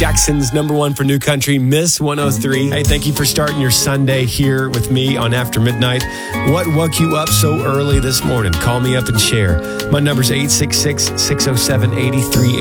Jackson's number one for new country, Miss 103. Hey, thank you for starting your Sunday here with me on After Midnight. What woke you up so early this morning? Call me up and share. My number's 866-607-8380.